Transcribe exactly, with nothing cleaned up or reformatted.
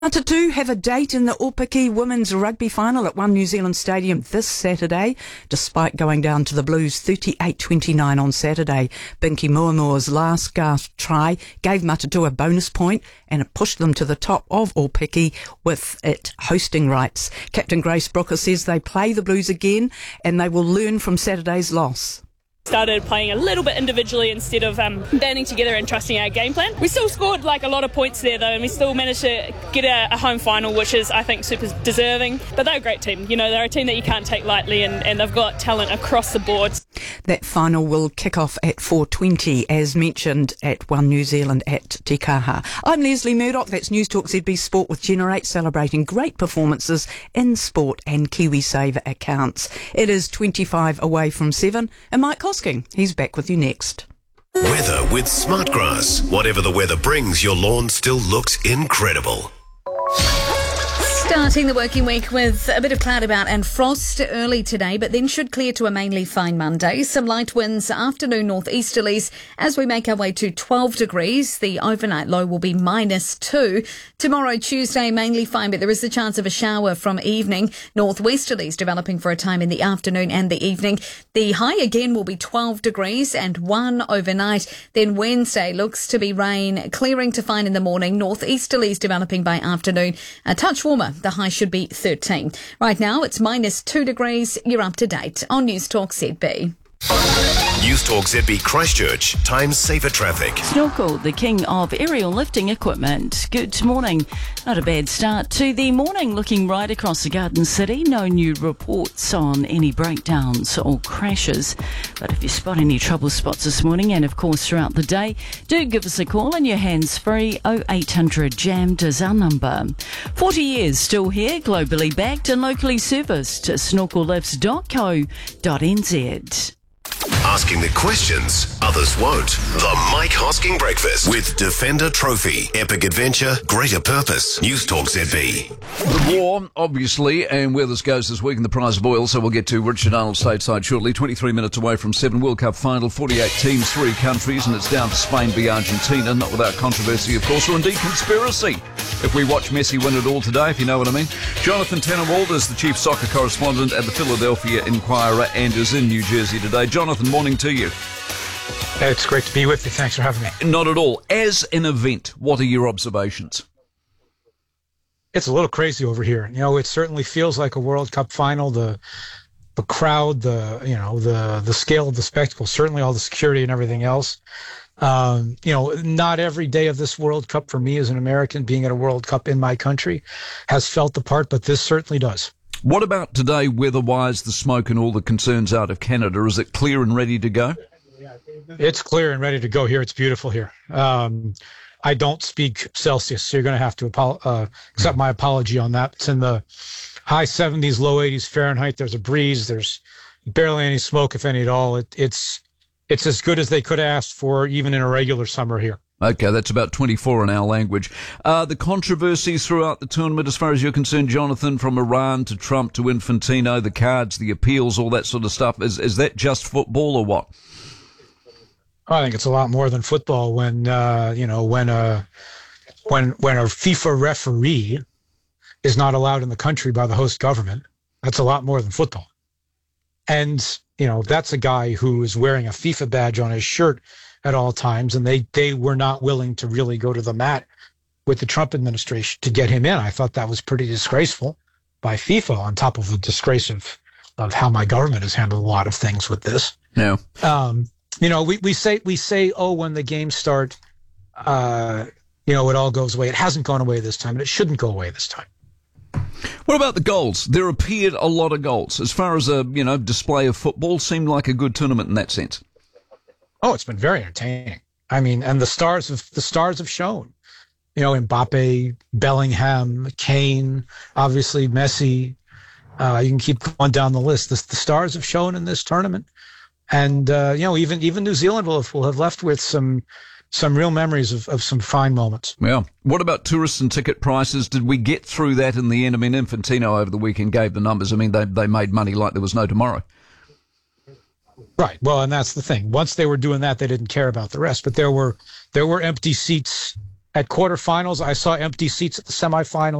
Matatu have a date in the Aupiki Women's Rugby Final at One New Zealand Stadium this Saturday, despite going down to the Blues thirty-eight twenty-nine on Saturday. Binky Muamua's last gasp try gave Matatu a bonus point and it pushed them to the top of Aupiki with it hosting rights. Captain Grace Brooker says they play the Blues again and they will learn from Saturday's loss. Started playing a little bit individually instead of um, banding together and trusting our game plan. We still scored like a lot of points there though, and we still managed to get a, a home final, which is I think super deserving. But they're a great team. You know, they're a team that you can't take lightly, and, and they've got talent across the board. That final will kick off at four twenty, as mentioned, at One New Zealand at Te Kaha. I'm Leslie Murdoch. That's News Talk Z B Sport with Generate, celebrating great performances in sport and KiwiSaver accounts. It is twenty-five away from seven, and Mike Hosking, he's back with you next. Weather with Smartgrass. Whatever the weather brings, your lawn still looks incredible. Starting the working week with a bit of cloud about and frost early today, but then should clear to a mainly fine Monday. Some light winds, afternoon northeasterlies as we make our way to twelve degrees. The overnight low will be minus two. Tomorrow, Tuesday, mainly fine, but there is the chance of a shower from evening. Northwesterlies developing for a time in the afternoon and the evening. The high again will be twelve degrees and one overnight. Then Wednesday looks to be rain, clearing to fine in the morning. Northeasterlies developing by afternoon. A touch warmer. The high should be thirteen. Right now, it's minus two degrees. You're up to date on News Talk Z B. News Talk Z B Christchurch. Time safer traffic. Snorkel, the king of aerial lifting equipment. Good morning. Not a bad start to the morning, looking right across the Garden City. No new reports on any breakdowns or crashes. But if you spot any trouble spots this morning, and of course throughout the day, do give us a call on your hands-free. oh eight hundred jammed is our number. forty years still here, globally backed and locally serviced. snorkel lifts dot co dot n z. Asking the questions others won't. The Mike Hosking Breakfast with Defender Trophy. Epic adventure, greater purpose. News Talk Z B. The war, obviously, and where this goes this week in the price of oil, so we'll get to Richard Arnold stateside shortly. twenty-three minutes away from seven. World Cup final, forty-eight teams, three countries, and it's down to Spain v Argentina. Not without controversy, of course, or indeed conspiracy, if we watch Messi win it all today, if you know what I mean. Jonathan Tannenwald is the chief soccer correspondent at the Philadelphia Inquirer and is in New Jersey today. Jonathan, morning to you. It's great to be with you. Thanks for having me. Not at all. As an event, what are your observations? It's a little crazy over here. You know, it certainly feels like a World Cup final. The the crowd, the you know, the the scale of the spectacle, certainly all the security and everything else. Um, you know, not every day of this World Cup for me as an American, being at a World Cup in my country, has felt the part, but this certainly does. What about today, weather-wise, the smoke and all the concerns out of Canada? Is it clear and ready to go? It's clear and ready to go here. It's beautiful here. Um, I don't speak Celsius, so you're going to have to apo- uh, accept my apology on that. It's in the high seventies, low eighties Fahrenheit. There's a breeze. There's barely any smoke, if any at all. It, it's it's as good as they could have asked for, even in a regular summer here. Okay, that's about twenty-four in our language. Uh, the controversies throughout the tournament, as far as you're concerned, Jonathan, from Iran to Trump to Infantino, the cards, the appeals, all that sort of stuff, is is that just football or what? I think it's a lot more than football. When uh, you know, when a when when a FIFA referee is not allowed in the country by the host government, that's a lot more than football. And you know, that's a guy who is wearing a FIFA badge on his shirt at all times, and they, they were not willing to really go to the mat with the Trump administration to get him in. I thought that was pretty disgraceful by FIFA, on top of the disgrace of, of how my government has handled a lot of things with this. No. Um, you know, we, we say, we say, oh, when the games start, uh, you know, it all goes away. It hasn't gone away this time, and it shouldn't go away this time. What about the goals? There appeared a lot of goals. As far as a, you know, display of football, seemed like a good tournament in that sense. Oh, it's been very entertaining. I mean, and the stars have the stars have shown. You know, Mbappe, Bellingham, Kane, obviously Messi. Uh, you can keep going down the list. The, the stars have shown in this tournament, and uh, you know, even even New Zealand will have, will have left with some some real memories of, of some fine moments. Yeah. What about tourists and ticket prices? Did we get through that in the end? I mean, Infantino over the weekend gave the numbers. I mean, they they made money like there was no tomorrow. Right. Well, and that's the thing. Once they were doing that, they didn't care about the rest. But there were there were empty seats at quarterfinals. I saw empty seats at the semifinals.